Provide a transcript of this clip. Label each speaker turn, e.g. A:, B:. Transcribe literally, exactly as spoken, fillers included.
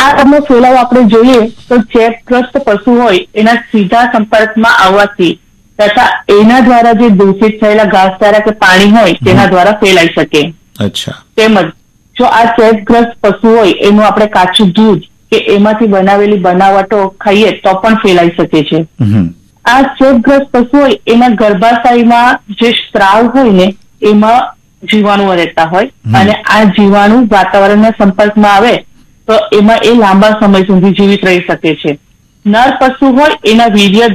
A: આનો ફેલાવો આપણે જોઈએ તો ચેપગ્રસ્ત પશુ હોય એના સીધા સંપર્કમાં આવવાથી તથા એના દ્વારા જે દૂષિત થયેલા ઘાસચારા કે પાણી હોય તેના દ્વારા ફેલાઈ શકે.
B: અચ્છા.
A: તેમજ જો આ ચેપગ્રસ્ત પશુ હોય એનું આપણે કાચું દૂધ કે એમાંથી બનાવેલી બનાવટો ખાઈએ તો પણ ફેલાઈ શકે છે. આ ચેપગ્રસ્ત પશુ હોય એના ગર્ભાશયમાં જે સ્ત્રાવ હોય ને એમાં જીવાણુઓ રહેતા હોય અને આ જીવાણુ વાતાવરણના સંપર્કમાં આવે તો એમાં એ લાંબા સમય સુધી જીવિત રહી શકે છે. નર પશુ હોય એના વીર્ય